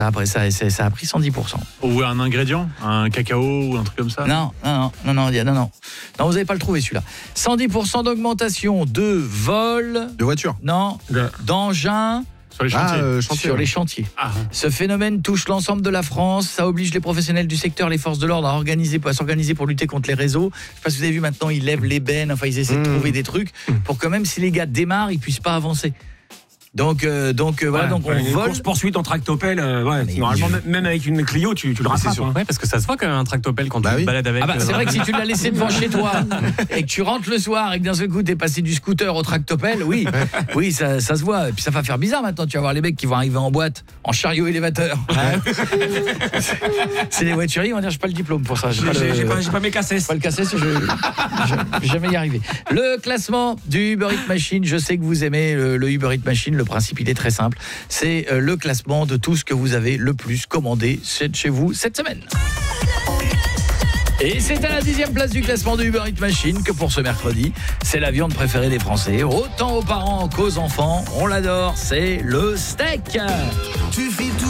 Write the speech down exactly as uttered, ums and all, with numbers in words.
Après ça, ça a pris cent dix pour cent. Ou un ingrédient, un cacao ou un truc comme ça. Non, non, non, non, non, non, non. Non, vous n'avez pas le trouvé celui-là. cent dix pour cent d'augmentation de vols. De voitures. Non, De... d'engins. Sur les chantiers. Ah, euh, chantier, sur ouais. les chantiers. Ah. Ce phénomène touche l'ensemble de la France. Ça oblige les professionnels du secteur, les forces de l'ordre à, organiser, à s'organiser pour lutter contre les réseaux. Je sais pas si vous avez vu maintenant, ils lèvent les bennes, enfin ils essaient mmh. de trouver des trucs pour que même si les gars démarrent, ils puissent pas avancer. Donc, euh, donc euh, voilà, Ouais, donc on une vole. course poursuite en tractopelle, euh, ouais, Mais normalement il- même avec une Clio, tu, tu le rattrapes. Hein. Ouais, parce que ça se voit quand même un tractopelle quand Bah tu oui. te balades avec. Ah bah, c'est euh, vrai que si tu l'as laissé devant chez toi et que tu rentres le soir et que d'un seul coup t'es passé du scooter au tractopelle, oui, oui ça, ça se voit. Et puis ça va faire bizarre maintenant, tu vas voir les mecs qui vont arriver en boîte en chariot élévateur. C'est les voituriers, on va dire j'ai pas le diplôme pour ça. J'ai pas, J'ai le... j'ai pas, j'ai pas mes cassettes. pas le casser, je je vais jamais y arriver. Le classement du Uber Eats Machine, je sais que vous aimez le, le Uber Eats Machine, le principe il est très simple. C'est euh, le classement de tout ce que vous avez le plus commandé chez vous cette semaine. Et c'est à la dixième place du classement de Uber Eats Machine que pour ce mercredi, c'est la viande préférée des Français. Autant aux parents qu'aux enfants, on l'adore, c'est le steak. Tu files tout